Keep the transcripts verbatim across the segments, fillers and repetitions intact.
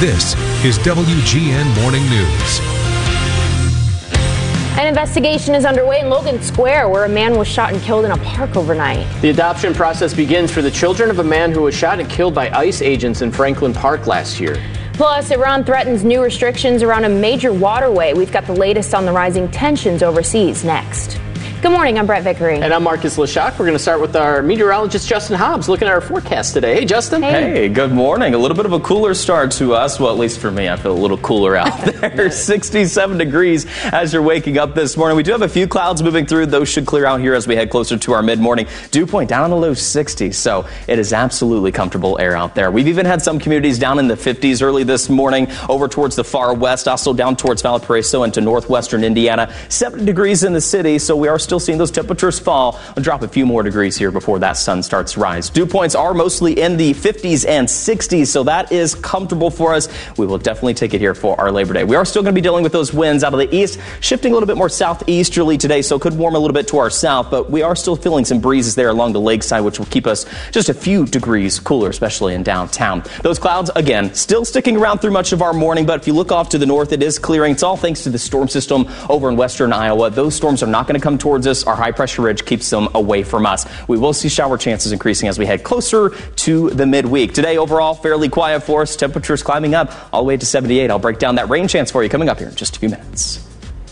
This is W G N Morning News. An investigation is underway in Logan Square, where a man was shot and killed in a park overnight. The adoption process begins for the children of a man who was shot and killed by ICE agents in Franklin Park last year. Plus, Iran threatens new restrictions around a major waterway. We've got the latest on the rising tensions overseas next. Good morning, I'm Brett Vickery. And I'm Marcus Leshock. We're going to start with our meteorologist, Justin Hobbs, looking at our forecast today. Hey, Justin. Hey. hey, good morning. A little bit of a cooler start to us. Well, at least for me, I feel a little cooler out there. sixty-seven degrees as you're waking up this morning. We do have a few clouds moving through. Those should clear out here as we head closer to our mid-morning dew point down in the low sixties. So it is absolutely comfortable air out there. We've even had some communities down in the fifties early this morning over towards the far west, also down towards Valparaiso into northwestern Indiana. seventy degrees in the city, so we are still seeing those temperatures fall. We'll drop a few more degrees here before that sun starts to rise. Dew points are mostly in the fifties and sixties, so that is comfortable for us. We will definitely take it here for our Labor Day. We are still going to be dealing with those winds out of the east, shifting a little bit more southeasterly today, so it could warm a little bit to our south, but we are still feeling some breezes there along the lakeside, which will keep us just a few degrees cooler, especially in downtown. Those clouds, again, still sticking around through much of our morning, but if you look off to the north, it is clearing. It's all thanks to the storm system over in western Iowa. Those storms are not going to come towards us. Our high pressure ridge keeps them away from us. We will see shower chances increasing as we head closer to the midweek. Today, overall, fairly quiet for us. Temperatures climbing up all the way to seventy-eight. I'll break down that rain chance for you coming up here in just a few minutes.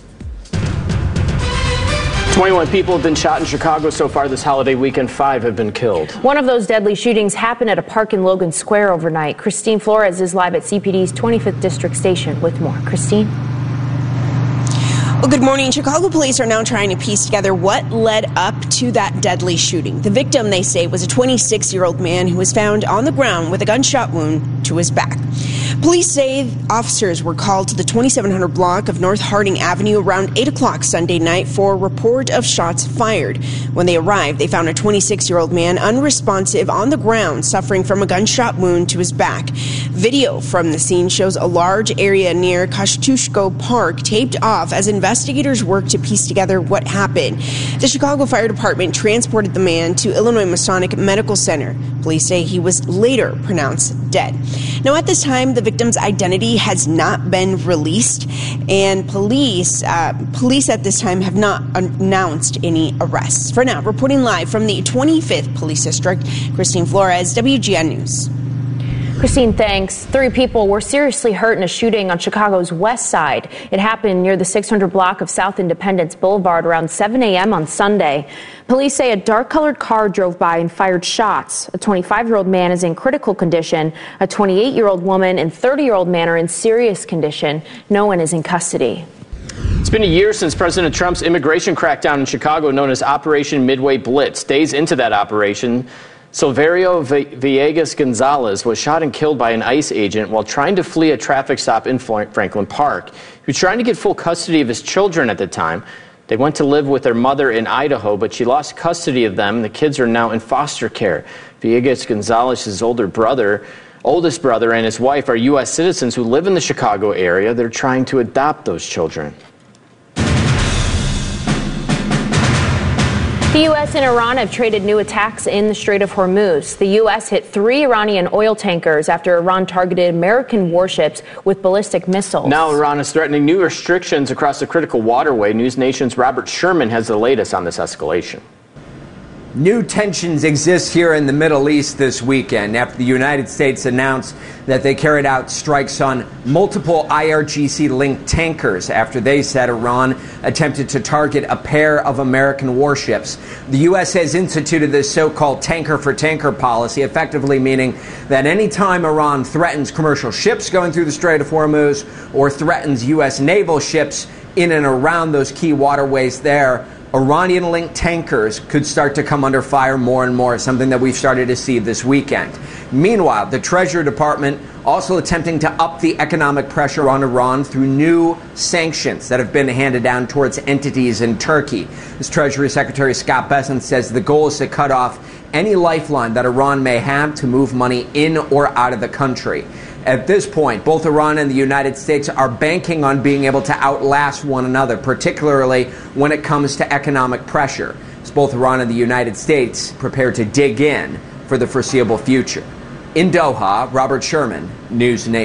twenty-one people have been shot in Chicago so far this holiday weekend. Five have been killed. One of those deadly shootings happened at a park in Logan Square overnight. Christine Flores is live at C P D's twenty-fifth District Station with more. Christine? Well, good morning. Chicago police are now trying to piece together what led up to that deadly shooting. The victim, they say, was a twenty-six-year-old man who was found on the ground with a gunshot wound to his back. Police say officers were called to the twenty-seven hundred block of North Harding Avenue around eight o'clock Sunday night for a report of shots fired. When they arrived, they found a twenty-six-year-old man unresponsive on the ground, suffering from a gunshot wound to his back. Video from the scene shows a large area near Kosciuszko Park taped off as investigators work to piece together what happened. The Chicago Fire Department transported the man to Illinois Masonic Medical Center. Police say he was later pronounced dead. Now, at this time, the victim's identity has not been released, and police uh, police at this time have not announced any arrests. For now, reporting live from the twenty-fifth Police District, Christine Flores, W G N News. Christine, thanks. Three people were seriously hurt in a shooting on Chicago's west side. It happened near the six hundred block of South Independence Boulevard around seven a.m. on Sunday. Police say a dark-colored car drove by and fired shots. A twenty-five-year-old man is in critical condition. A twenty-eight-year-old woman and thirty-year-old man are in serious condition. No one is in custody. It's been a year since President Trump's immigration crackdown in Chicago, known as Operation Midway Blitz. Days into that operation, Silverio Villegas Gonzalez was shot and killed by an ICE agent while trying to flee a traffic stop in Franklin Park. He was trying to get full custody of his children at the time. They went to live with their mother in Idaho, but she lost custody of them. The kids are now in foster care. Villegas Gonzalez's older brother, oldest brother and his wife are U S citizens who live in the Chicago area. They're trying to adopt those children. The U S and Iran have traded new attacks in the Strait of Hormuz. The U S hit three Iranian oil tankers after Iran targeted American warships with ballistic missiles. Now Iran is threatening new restrictions across the critical waterway. News Nation's Robert Sherman has the latest on this escalation. New tensions exist here in the Middle East this weekend after the United States announced that they carried out strikes on multiple I R G C-linked tankers after they said Iran attempted to target a pair of American warships. The U S has instituted this so-called tanker-for-tanker policy, effectively meaning that any time Iran threatens commercial ships going through the Strait of Hormuz or threatens U S naval ships in and around those key waterways there, Iranian-linked tankers could start to come under fire more and more, something that we've started to see this weekend. Meanwhile, the Treasury Department also attempting to up the economic pressure on Iran through new sanctions that have been handed down towards entities in Turkey. As Treasury Secretary Scott Bessent says the goal is to cut off any lifeline that Iran may have to move money in or out of the country. At this point, both Iran and the United States are banking on being able to outlast one another, particularly when it comes to economic pressure, as both Iran and the United States prepare to dig in for the foreseeable future. In Doha, Robert Sherman, News Nation.